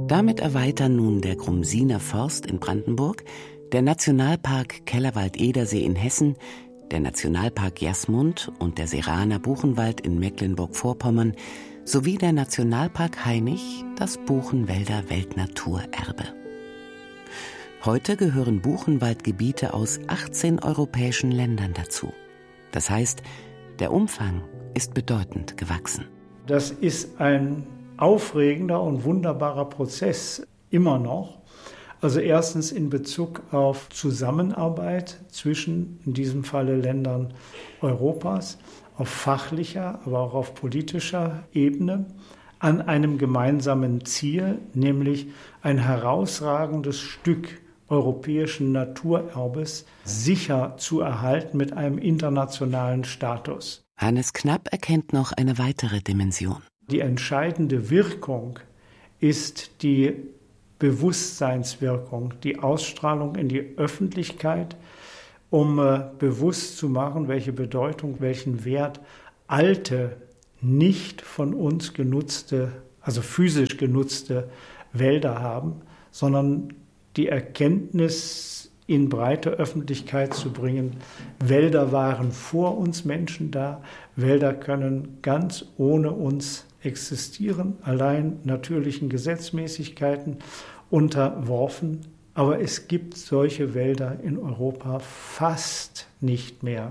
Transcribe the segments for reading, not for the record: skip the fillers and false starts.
Damit erweitern nun der Grumsiner Forst in Brandenburg, der Nationalpark Kellerwald-Edersee in Hessen, der Nationalpark Jasmund und der Seraner Buchenwald in Mecklenburg-Vorpommern sowie der Nationalpark Hainich das Buchenwälder Weltnaturerbe. Heute gehören Buchenwaldgebiete aus 18 europäischen Ländern dazu. Das heißt, der Umfang ist bedeutend gewachsen. Das ist ein aufregender und wunderbarer Prozess, immer noch. Also erstens in Bezug auf Zusammenarbeit zwischen, in diesem Falle Ländern Europas, auf fachlicher, aber auch auf politischer Ebene, an einem gemeinsamen Ziel, nämlich ein herausragendes Stück europäischen Naturerbes sicher zu erhalten mit einem internationalen Status. Hannes Knapp erkennt noch eine weitere Dimension. Die entscheidende Wirkung ist die Bewusstseinswirkung, die Ausstrahlung in die Öffentlichkeit, um bewusst zu machen, welche Bedeutung, welchen Wert alte, nicht von uns genutzte, also physisch genutzte Wälder haben, sondern die Erkenntnis in breite Öffentlichkeit zu bringen, Wälder waren vor uns Menschen da, Wälder können ganz ohne uns existieren, allein natürlichen Gesetzmäßigkeiten unterworfen. Aber es gibt solche Wälder in Europa fast nicht mehr.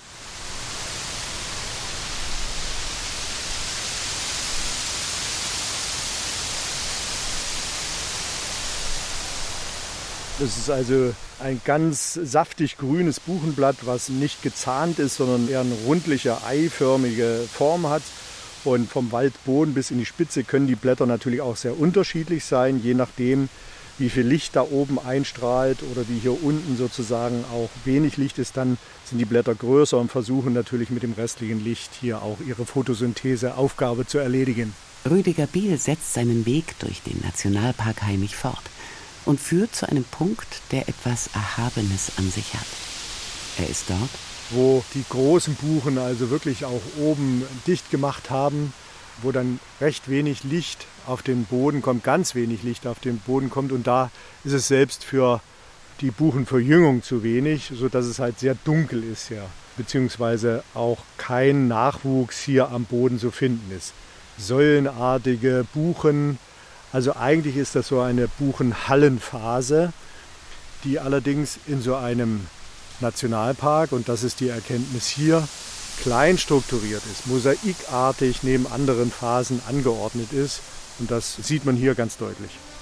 Das ist also ein ganz saftig grünes Buchenblatt, was nicht gezahnt ist, sondern eher eine rundliche, eiförmige Form hat. Und vom Waldboden bis in die Spitze können die Blätter natürlich auch sehr unterschiedlich sein, je nachdem, wie viel Licht da oben einstrahlt oder wie hier unten sozusagen auch wenig Licht ist, dann sind die Blätter größer und versuchen natürlich mit dem restlichen Licht hier auch ihre Photosyntheseaufgabe zu erledigen. Rüdiger Biel setzt seinen Weg durch den Nationalpark Hainich fort und führt zu einem Punkt, der etwas Erhabenes an sich hat. Er ist dort, wo die großen Buchen also wirklich auch oben dicht gemacht haben, wo dann recht wenig Licht auf den Boden kommt, ganz wenig Licht auf den Boden kommt. Und da ist es selbst für die Buchenverjüngung zu wenig, sodass es halt sehr dunkel ist hier, beziehungsweise auch kein Nachwuchs hier am Boden zu finden ist. Säulenartige Buchen, also eigentlich ist das so eine Buchenhallenphase, die allerdings in so einem Nationalpark, und das ist die Erkenntnis hier, klein strukturiert ist, mosaikartig neben anderen Phasen angeordnet ist. Und das sieht man hier ganz deutlich.